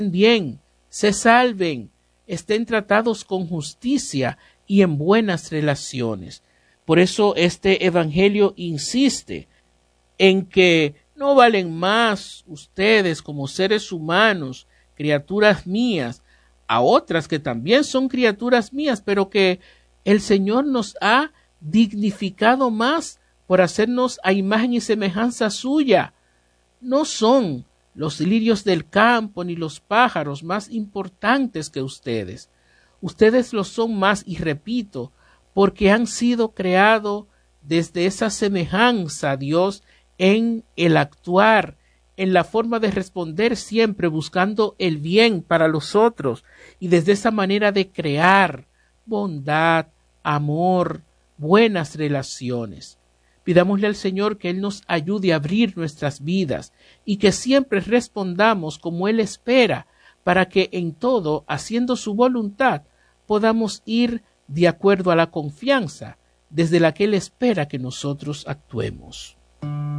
bien, se salven, estén tratados con justicia y en buenas relaciones. Por eso este evangelio insiste en que no valen más ustedes como seres humanos, criaturas mías, a otras que también son criaturas mías, pero que el Señor nos ha dignificado más por hacernos a imagen y semejanza suya. No son los lirios del campo ni los pájaros más importantes que ustedes. Ustedes lo son más, y repito, porque han sido creados desde esa semejanza a Dios en el actuar, en la forma de responder siempre buscando el bien para los otros, y desde esa manera de crear bondad, amor, buenas relaciones. Pidámosle al Señor que Él nos ayude a abrir nuestras vidas y que siempre respondamos como Él espera, para que en todo, haciendo su voluntad, podamos ir de acuerdo a la confianza desde la que Él espera que nosotros actuemos.